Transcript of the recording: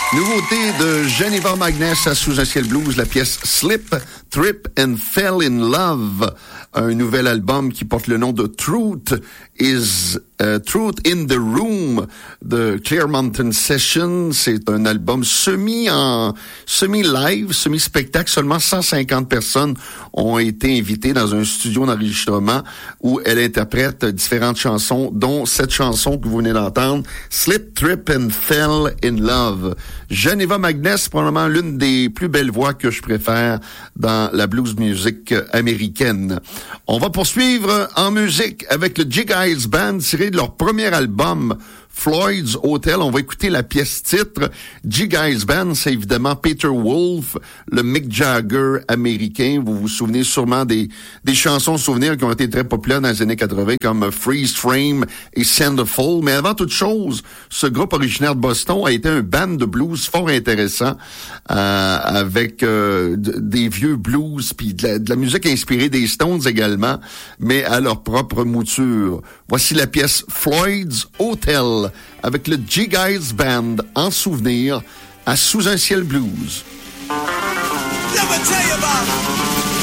Nouveauté de Geneva Magness à Sous un ciel blues, la pièce Slip, Trip and Fell in Love. Un nouvel album qui porte le nom de Truth in the Room de Clear Mountain Session. C'est un album semi-live, semi-spectacle. Seulement 150 personnes ont été invitées dans un studio d'enregistrement où elle interprète différentes chansons, dont cette chanson que vous venez d'entendre, Slip, Trip and Fell in Love. Geneva Magness, probablement l'une des plus belles voix que je préfère dans la blues music américaine. On va poursuivre en musique avec le Jig Eyes Band tiré de leur premier album Floyd's Hotel. On va écouter la pièce titre. Jig Eyes Band, c'est évidemment Peter Wolf, le Mick Jagger américain. Vous vous souvenez sûrement des chansons souvenirs qui ont été très populaires dans les années 80 comme Freeze Frame et Sandful. Mais avant toute chose, ce groupe originaire de Boston a été un band de blues fort intéressant avec des vieux blues puis de la musique inspirée des Stones également, mais à leur propre mouture. Voici la pièce Floyd's Hotel avec le Jig Eyes Band en souvenir à Sous un ciel blues. Let me tell you about